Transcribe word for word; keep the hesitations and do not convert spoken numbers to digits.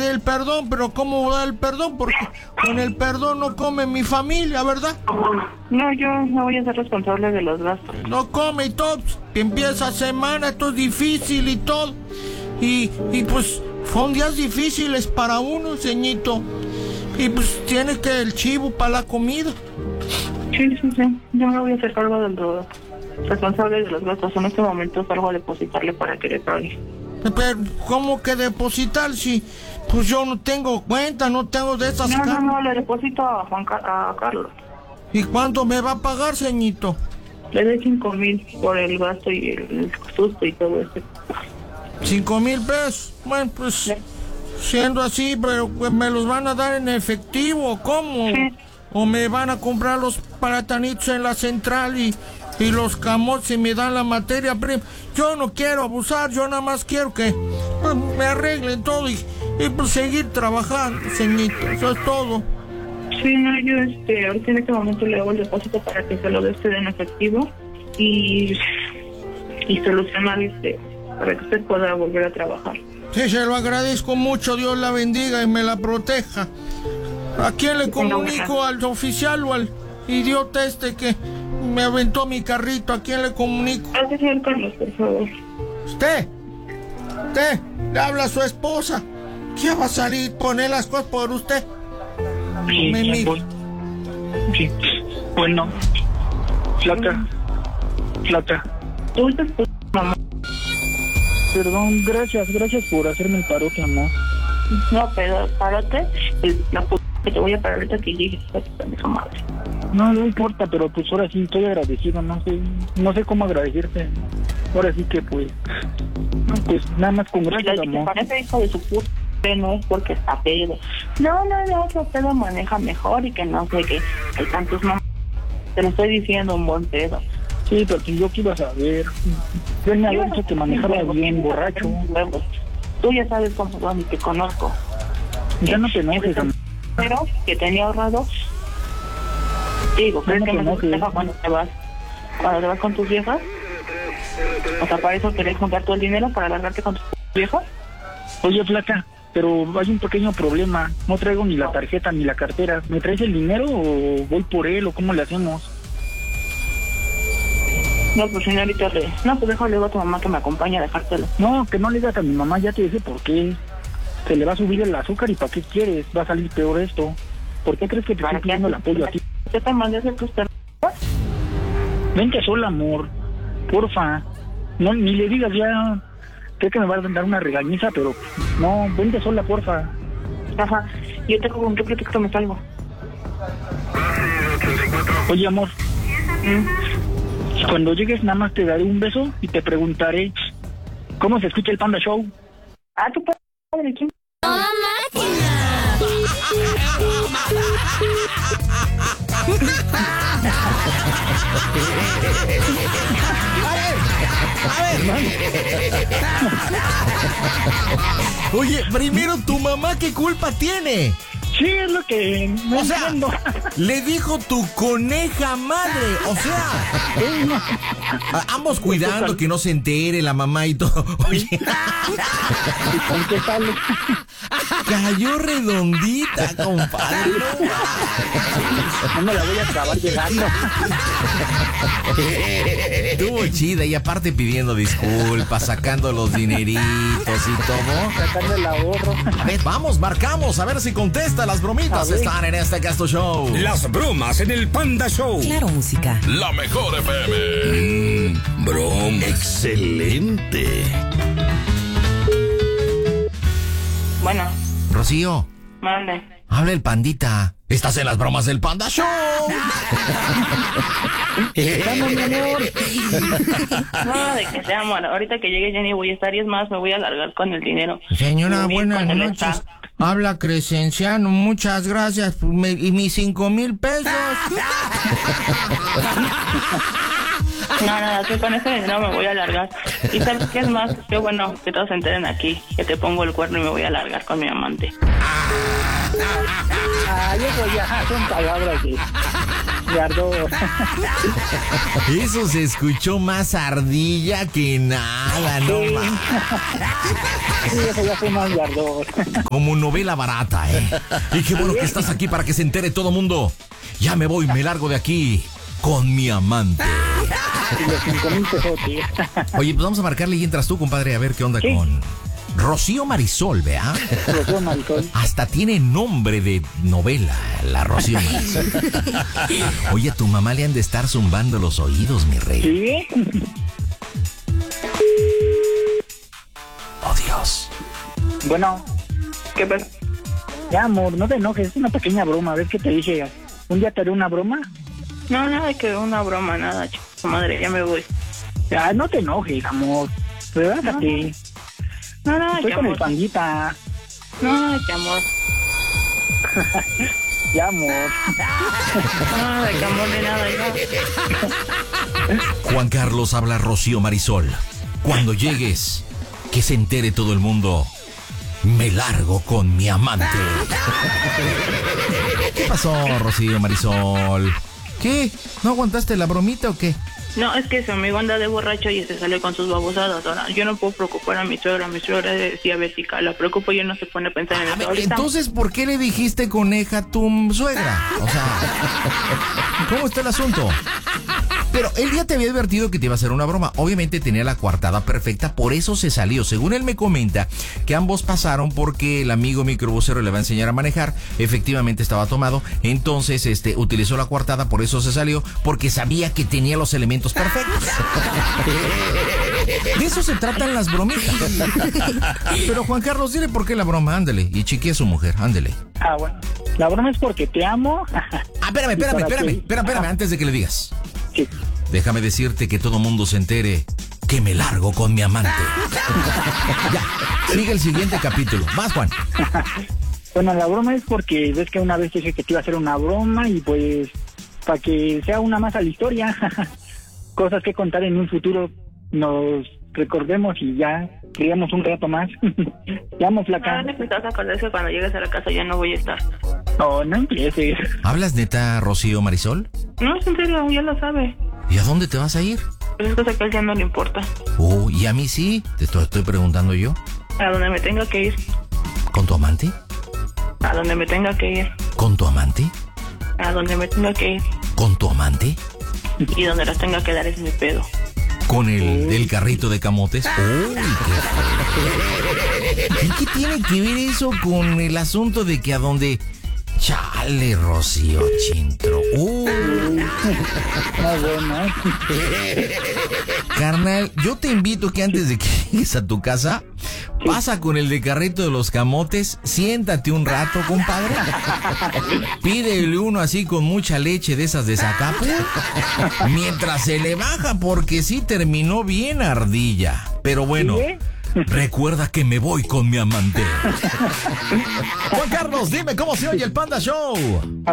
dé el perdón, pero ¿cómo voy a dar el perdón? Porque con el perdón no come mi familia, ¿verdad? No, yo no voy a ser responsable de los gastos. No come y todo, que empieza semana, esto es difícil y todo. Y, y pues son días difíciles para uno, ceñito. Y pues tiene que el chivo para la comida. Sí, sí, sí. Yo me voy a hacer cargo del todo. Responsable de los gastos. En este momento salgo a depositarle para que le pague. Pero, ¿cómo que depositar si pues yo no tengo cuenta, no tengo de esas No, cartas? no, no, le deposito a Juan Car- a Carlos. ¿Y cuánto me va a pagar, ceñito? Le doy cinco mil por el gasto y el susto y todo eso. Cinco mil pesos. Bueno, pues Sí. siendo así, pero pues, ¿me los van a dar en efectivo? ¿Cómo? Sí. ¿O me van a comprar los paratanitos en la central y, y los camotes y me dan la materia prima? Yo no quiero abusar, yo nada más quiero que pues, me arreglen todo y, y pues seguir trabajando, ceñito. Eso es todo. Sí, no, yo este, ahorita en este momento le hago el depósito para que se lo dé usted en efectivo y, y solucionar este, para que usted pueda volver a trabajar. Sí, se lo agradezco mucho, Dios la bendiga y me la proteja. ¿A quién le comunico? ¿Al oficial o al idiota este que me aventó mi carrito? ¿A quién le comunico? Al señor Carlos, por favor. ¿Usted? ¿Usted? Le habla a su esposa. ¿Qué va a salir? ¿Poner las cosas por usted? Sí, Me mira. voy. Sí. Bueno, flaca, flaca. Ahorita es tu mamá. Perdón, gracias, gracias por hacerme el parote, amor. No, pero párate, el- la p que te voy a parar ahorita que llegues a tu pendeja madre. No, no importa, pero pues ahora sí estoy agradecido, no sé, no sé cómo agradecerte. Ahora sí que pues, pues nada más con gracias, La que te amor. parece hijo de su puta no es porque está pedo. No, no, no, que pedo maneja mejor y que no sé qué. Hay tantos mamás. Te lo estoy diciendo, un buen pedo. Sí, pero pues yo qué iba a saber. Yo me había dicho que manejaba bien, borracho. Huevos. Tú ya sabes cómo son y te conozco. Ya no te enojes, amor. Pero que tenía ahorrado. Digo, ¿crees No que te me enojes. deja cuando te vas? Cuando te vas con tus viejas. O sea, para eso querés juntar todo el dinero para largarte con tus viejas. Oye, flaca, pero hay un pequeño problema. No traigo ni la tarjeta ni la cartera. ¿Me traes el dinero o voy por él o cómo le hacemos? No, pues señorita, le... no, pues déjale a tu mamá que me acompañe a dejártelo. No, que no le digas a mi mamá, ya te dije por qué. Se le va a subir el azúcar y ¿para qué quieres? Va a salir peor esto. ¿Por qué crees que te estoy pidiendo el apoyo a ti? ¿Qué te mandé a hacer tus perros? Vente sola, amor. Porfa. No, ni le digas ya. Creo que me va a dar una regañiza, pero no, vente sola, porfa. Ajá, yo tengo con qué pretexto me salgo. Oye, amor, ¿Mm? cuando llegues nada más te daré un beso y te preguntaré ¿cómo se escucha el Panda Show? Ah, tu padre, ¿quién? ¡Toda máquina! Oye, primero, ¿tu mamá qué culpa tiene? Sí, es lo que no O sea, entiendo. le dijo tu coneja madre. O sea, a- ambos cuidando que no se entere la mamá y todo. Oye, ¿Con qué sale? cayó redondita, compadre. No me la voy a acabar llegando. Estuvo chida y aparte pidiendo disculpas, sacando los dineritos y todo. Sacando el ahorro. A ver, vamos, marcamos, a ver si contesta. Las bromitas están en este Casto Show. Las bromas en el Panda Show. Claro, música. La mejor F M. Mmm, broma. Excelente. Bueno, Rocío, mande. habla el pandita. Estás en las bromas del Panda Show. Estamos, mi amor. No, de que sea, amor. Ahorita que llegue ya ni voy a estar y es más, me voy a largar con el dinero. Señora, Muy bien, buenas con el noches. staff. Habla Crescenciano, muchas gracias. Me- y mis cinco mil pesos. No, nada, que con ese dinero me voy a largar. ¿Y sabes qué es más? Qué bueno que todos se enteren aquí, que te pongo el cuerno y me voy a largar con mi amante. Ah, eso ya son palabras de, de ardor. Eso se escuchó más ardilla que nada, no Sí. más. Sí, eso ya fue más de ardor. Como novela barata, ¿eh? Y qué bueno que estás aquí para que se entere todo mundo. Ya me voy, me largo de aquí con mi amante. Y los cinco mil pesos, sí. Oye, pues vamos a marcarle y entras tú, compadre, a ver qué onda Sí. con Rocío Marisol, ¿vea? Rocío Marisol. Hasta tiene nombre de novela, la Rocío Marisol. Oye, a tu mamá le han de estar zumbando los oídos, mi rey. Sí. Oh, Dios. Bueno, ¿Qué pasa? ya, amor, no te enojes, es una pequeña broma. ¿Ves que te dije? ¿Un día te haré una broma? No, nada, que una broma, nada, chico. Madre, ya me voy. Ya, no te enojes, amor. Relájate. No, nada, Estoy que con el amor. pandita. No, que amor. Ya, amor. No, de que amor de nada, ya. Juan Carlos habla Rocío Marisol. Cuando llegues, que se entere todo el mundo. Me largo con mi amante. ¿Qué pasó, Rocío Marisol? ¿Qué? ¿No aguantaste la bromita o qué? No, es que su amigo anda de borracho y se sale con sus babosadas. Ahora, yo no puedo preocupar a mi suegra. Mi suegra es diabética. La preocupo y él no se pone a pensar en A eso. ver, Ahorita- entonces, ¿por qué le dijiste coneja a tu suegra? O sea, ¿cómo está el asunto? Pero él ya te había advertido que te iba a hacer una broma. Obviamente tenía la coartada perfecta, por eso se salió. Según él me comenta, que ambos pasaron porque el amigo microbusero le va a enseñar a manejar. Efectivamente estaba tomado. Entonces, este, utilizó la coartada, por eso se salió, porque sabía que tenía los elementos perfectos. De eso se tratan las bromitas. Pero Juan Carlos, dile por qué la broma, ándale. Y chiquea a su mujer, ándale. Ah, bueno. La broma es porque te amo. Ah, espérame, espérame, ¿Para espérame, qué? espérame, espérame, antes de que le digas. Sí. Déjame decirte que todo mundo se entere que me largo con mi amante. Ya, sigue el siguiente capítulo. Vas, Juan. Bueno, la broma es porque ves que una vez dije que te iba a hacer una broma y pues para que sea una más a la historia. Cosas que contar en un futuro nos recordemos y ya criamos un rato más. Te amo, flaca. Ah, necesitas acordarse que cuando llegues a la casa ya no voy a estar. No, no empieces. ¿Hablas neta, Rocío Marisol? No, es en serio, ya lo sabe. ¿Y a dónde te vas a ir? Pero es cosa que a él ya no le importa. Oh, y a mí sí, te estoy, estoy preguntando yo. A donde me tenga que ir. ¿Con tu amante? A donde me tenga que ir. ¿Con tu amante? A donde me tenga que ir. ¿Con tu amante? Y donde las tenga que dar es mi pedo. ¿Con el del carrito de camotes? ¡Uy, qué... ¿Y qué tiene que ver eso con el asunto de que a donde... Chale, Rocío Chintro. ¡Uy! No, bueno. Carnal, yo te invito que antes de que llegues a tu casa, pasa con el de carrito de los camotes, siéntate un rato, compadre. Pídele uno así con mucha leche de esas de Zacapu, mientras se le baja, porque sí terminó bien ardilla. Pero bueno, ¿Sí? recuerda que me voy con mi amante. Juan Carlos, dime cómo se oye el Panda Show.